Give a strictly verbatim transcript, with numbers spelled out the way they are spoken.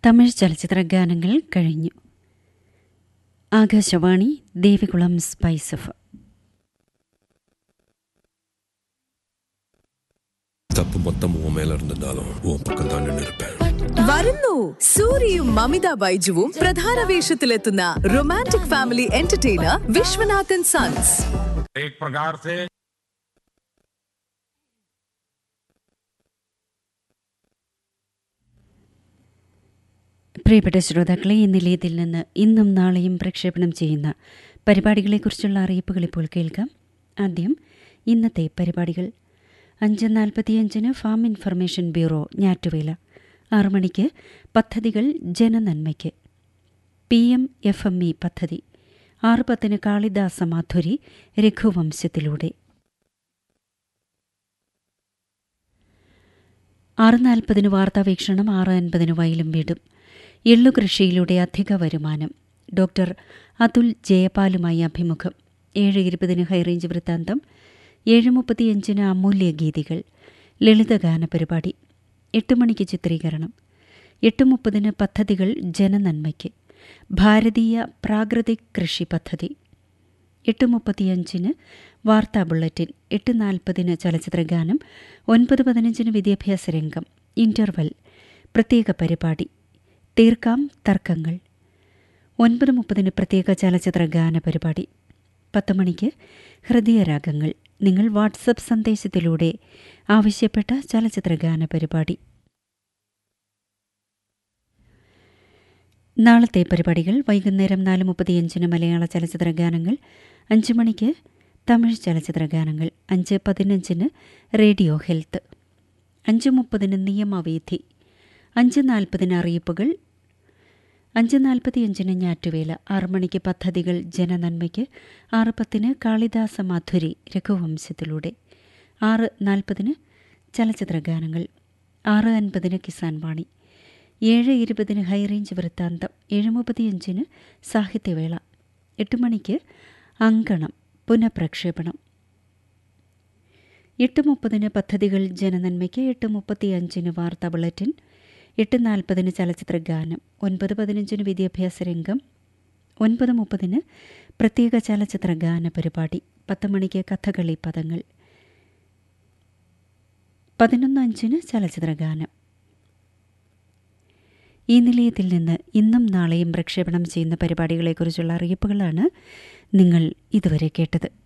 തമിഴ് ചലച്ചിത്ര ഗാനങ്ങൾ കഴിഞ്ഞു. ആകാശവാണി ദേവികുളം സ്പൈസ് എഫ് தப்பு மொத்தம் உன் மேல இருந்திருந்தாலும் உன் பக்கம் தான் நின்று இருப்பேன். വരുന്നു സൂര്യയും മമിത ബൈജുവും പ്രധാന വേഷത്തിലെത്തുന്ന romantic family entertainer Viswanathan sons. एक प्रकार से പ്രിയപ്പെട്ട ശ്രോതാക്കളെ, ഈ നിലയത്തിൽ നിന്ന് ഇന്നും നാളെയും പ്രക്ഷേപണം ചെയ്യുന്ന പരിപാടികളെക്കുറിച്ചുള്ള അറിയിപ്പുകൾ ഇപ്പോൾ കേൾക്കാം. ആദ്യം ഇന്നത്തെ പരിപാടികൾ. അഞ്ച് നാൽപ്പത്തിയഞ്ചിന് ഫാം ഇൻഫർമേഷൻ ബ്യൂറോ ഞാറ്റുവേല. ആറു മണിക്ക് പദ്ധതികൾ ജനനന്മയ്ക്ക് P M F M E പദ്ധതി. ആറ് പത്തിന് കാളിദാസ മാധുരി രഘുവംശത്തിലൂടെ. ആറ് നാൽപ്പതിന് വാർത്താവീക്ഷണം. ആറ് അൻപതിന് വയലും വീടും. എള്ളുകൃഷിയിലൂടെ അധിക വരുമാനം. ഡോക്ടർ അതുൽ ജയപാലുമായി അഭിമുഖം. ഏഴ് ഇരുപതിന് ഹൈറേഞ്ച് വൃത്താന്തം. ഏഴ് മുപ്പത്തിയഞ്ചിന് അമൂല്യ ഗീതികൾ ലളിതഗാന പരിപാടി. എട്ട് മണിക്ക് ചിത്രീകരണം. എട്ട് മുപ്പതിന് പദ്ധതികൾ ജനനന്മയ്ക്ക് ഭാരതീയ പ്രാകൃതിക് കൃഷി പദ്ധതി. എട്ട് മുപ്പത്തിയഞ്ചിന് വാർത്താ ബുള്ളറ്റിൻ. എട്ട് നാൽപ്പതിന് ചലച്ചിത്രഗാനം. ഒൻപത് പതിനഞ്ചിന് വിദ്യാഭ്യാസ രംഗം ഇന്റർവൽ പ്രത്യേക പരിപാടി തീർക്കാം തർക്കങ്ങൾ. ഒൻപത് മുപ്പതിന് പ്രത്യേക ചലച്ചിത്ര ഗാന പരിപാടി. പത്ത് മണിക്ക് ഹൃദയരാഗങ്ങൾ. നിങ്ങൾ വാട്സപ്പ് സന്ദേശത്തിലൂടെ ആവശ്യപ്പെട്ട ചലച്ചിത്ര ഗാന പരിപാടി. നാളത്തെ പരിപാടികൾ. വൈകുന്നേരം നാല് മുപ്പത്തിയഞ്ചിന് മലയാള ചലച്ചിത്ര ഗാനങ്ങൾ. അഞ്ച് മണിക്ക് തമിഴ് ചലച്ചിത്ര ഗാനങ്ങൾ. അഞ്ച് പതിനഞ്ചിന് റേഡിയോ ഹെൽത്ത്. അഞ്ച് മുപ്പതിന് നിയമവേദി. അഞ്ച് നാൽപ്പതിന് അറിയിപ്പുകൾ. അഞ്ച് നാൽപ്പത്തിയഞ്ചിന് ഞാറ്റുവേല. ആറ് മണിക്ക് പദ്ധതികൾ ജനനന്മയ്ക്ക്. ആറ് പത്തിന് കാളിദാസ മാധുരി രഘുവംശത്തിലൂടെ. ആറ് നാൽപ്പതിന് ചലച്ചിത്ര ഗാനങ്ങൾ. ആറ് അൻപതിന് കിസാൻ വാണി. ഏഴ് ഇരുപതിന് ഹൈറേഞ്ച് വൃത്താന്തം. ഏഴ് മുപ്പത്തിയഞ്ചിന് സാഹിത്യവേള. എട്ട് മണിക്ക് അങ്കണം പുനഃപ്രക്ഷേപണം. എട്ട് മുപ്പതിന് പദ്ധതികൾ ജനനന്മയ്ക്ക്. എട്ട് മുപ്പത്തിയഞ്ചിന് വാർത്താ ബുള്ളറ്റിൻ. എട്ട് നാൽപ്പതിന് ചലച്ചിത്ര ഗാനം. ഒൻപത് പതിനഞ്ചിന് വിദ്യാഭ്യാസ രംഗം. ഒൻപത് മുപ്പതിന് പ്രത്യേക ചലച്ചിത്ര ഗാന പരിപാടി. പത്ത് മണിക്ക് കഥകളി പദങ്ങൾ. പതിനൊന്ന് അഞ്ചിന് ചലച്ചിത്ര ഗാനം. ഈ നിലയത്തിൽ നിന്ന് ഇന്നും നാളെയും പ്രക്ഷേപണം ചെയ്യുന്ന പരിപാടികളെക്കുറിച്ചുള്ള അറിയിപ്പുകളാണ് നിങ്ങൾ ഇതുവരെ കേട്ടത്.